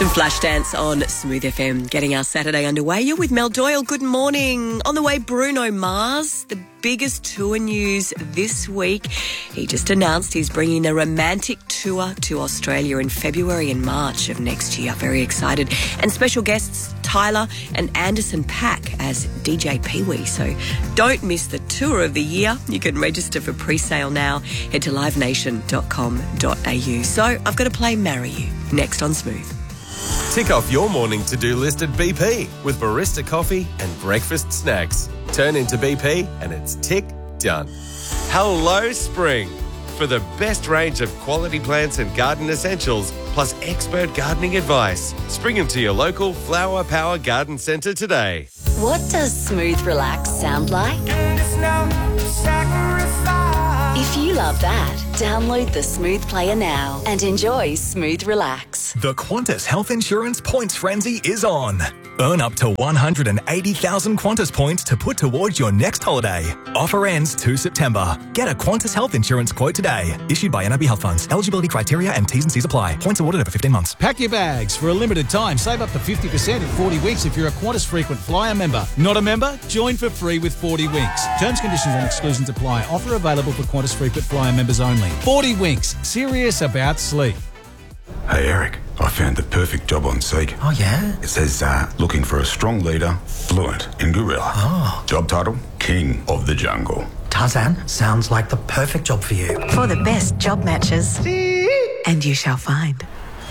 Some Flashdance on Smooth FM, getting our Saturday underway. You're with Mel Doyle. Good morning. On the way, Bruno Mars, the biggest tour news this week. He just announced he's bringing a romantic tour to Australia in February and March of next year. Very excited. And special guests Tyler and Anderson .Paak as DJ Pee-wee. So don't miss the tour of the year. You can register for pre-sale now. Head to livenation.com.au. So I've got to play Marry You next on Smooth. Tick off your morning to-do list at BP with barista coffee and breakfast snacks. Turn into BP and it's tick done. Hello, spring. For the best range of quality plants and garden essentials, plus expert gardening advice, spring into your local Flower Power Garden Centre today. What does Smooth Relax sound like? If you love that, download the Smooth Player now and enjoy Smooth Relax. The Qantas Health Insurance Points Frenzy is on. Earn up to 180,000 Qantas points to put towards your next holiday. Offer ends 2 September. Get a Qantas Health Insurance quote today. Issued by NAB Health Funds. Eligibility criteria and T's and C's apply. Points awarded over 15 months. Pack your bags. For a limited time, save up to 50% in 40 weeks if you're a Qantas Frequent Flyer member. Not a member? Join for free with 40 Winks. Terms, conditions and exclusions apply. Offer available for Qantas Frequent Flyer members only. 40 Winks. Serious about sleep. Hey Eric, I found the perfect job on Seek. Oh yeah? It says looking for a strong leader, fluent in gorilla. Oh. Job title, King of the Jungle. Tarzan, sounds like the perfect job for you. For the best job matches. And you shall find.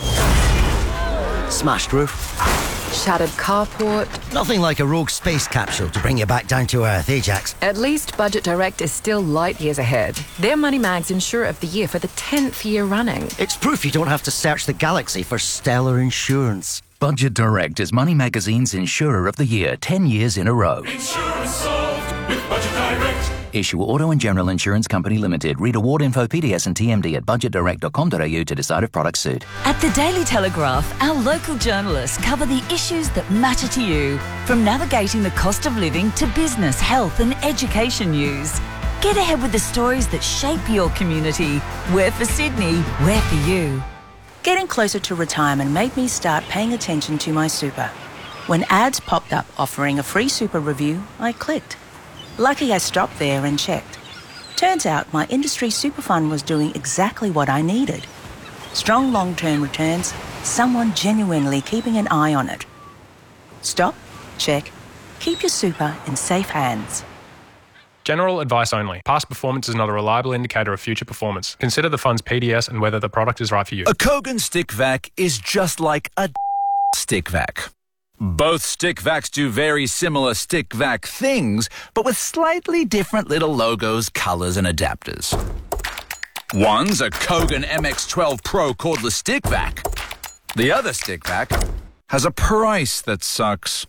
Smashed roof. Shattered carport. Nothing like a rogue space capsule to bring you back down to earth, eh, Jax? At least Budget Direct is still light years ahead. They're Money Mag's Insurer of the Year for the 10th year running. It's proof you don't have to search the galaxy for stellar insurance. Budget Direct is Money Magazine's Insurer of the Year 10 years in a row. Insurance solved with Budget Direct. Issue Auto and General Insurance Company Limited. Read award info, PDS and TMD at budgetdirect.com.au to decide if products suit. At the Daily Telegraph, our local journalists cover the issues that matter to you, from navigating the cost of living to business, health and education news. Get ahead with the stories that shape your community. We're for Sydney, we're for you. Getting closer to retirement made me start paying attention to my super. When ads popped up offering a free super review, I clicked. Lucky I stopped there and checked. Turns out my industry super fund was doing exactly what I needed. Strong long-term returns, someone genuinely keeping an eye on it. Stop, check, keep your super in safe hands. General advice only. Past performance is not a reliable indicator of future performance. Consider the fund's PDS and whether the product is right for you. A Kogan stick vac is just like a stick vac. Both stick vacs do very similar stick vac things, but with slightly different little logos, colours and adapters. One's a Kogan MX12 Pro cordless stick vac. The other stick vac has a price that sucks.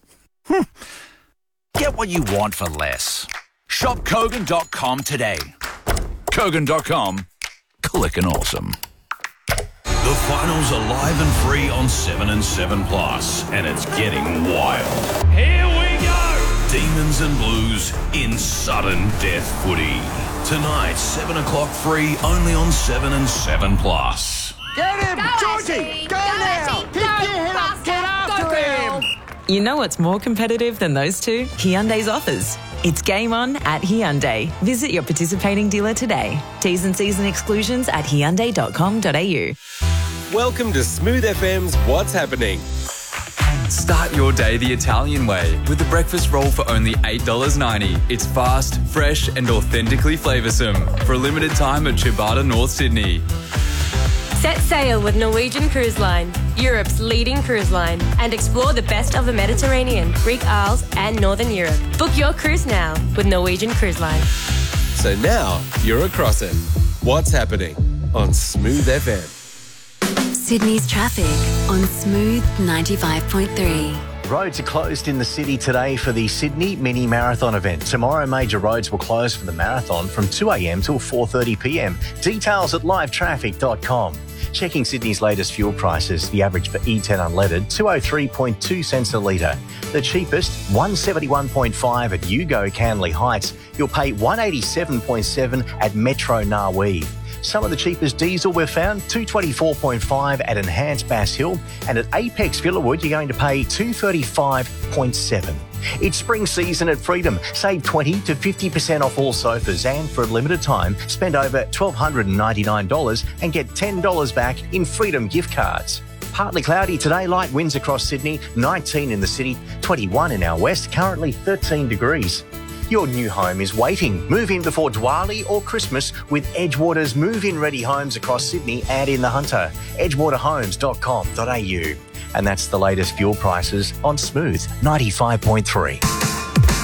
Get what you want for less. Shop Kogan.com today. Kogan.com. Clickin' awesome. The finals are live and free on 7 and 7 Plus, and it's getting wild. Here we go! Demons and Blues in sudden death footy. Tonight, 7 o'clock free, only on 7 and 7 Plus. Get him! Go, Georgie! Go now! Pick your head up! Get after him! You know what's more competitive than those two? Hyundai's offers. It's game on at Hyundai. Visit your participating dealer today. T's and C's and exclusions at hyundai.com.au. Welcome to Smooth FM's What's Happening. Start your day the Italian way with the breakfast roll for only $8.90. It's fast, fresh and authentically flavoursome. For a limited time at Ciabatta, North Sydney. Set sail with Norwegian Cruise Line, Europe's leading cruise line, and explore the best of the Mediterranean, Greek Isles and Northern Europe. Book your cruise now with Norwegian Cruise Line. So now you're across it. What's Happening on Smooth FM. Sydney's traffic on Smooth 95.3. Roads are closed in the city today for the Sydney Mini Marathon event. Tomorrow, major roads will close for the marathon from 2 a.m. till 4:30 p.m. Details at livetraffic.com. Checking Sydney's latest fuel prices, the average for E10 unleaded, 203.2 cents a litre. The cheapest, 171.5 at Yugo Canley Heights. You'll pay 187.7 at Metro Narwee. Some of the cheapest diesel we've found, $224.5 at Enhanced Bass Hill, and at Apex Villawood, you're going to pay $235.7. It's spring season at Freedom. Save 20 to 50% off all sofas, and for a limited time, spend over $1,299 and get $10 back in Freedom gift cards. Partly cloudy today, light winds across Sydney, 19 in the city, 21 in our west, currently 13 degrees. Your new home is waiting. Move in before Diwali or Christmas with Edgewater's move-in ready homes across Sydney and in the Hunter. edgewaterhomes.com.au. And that's the latest fuel prices on Smooth 95.3.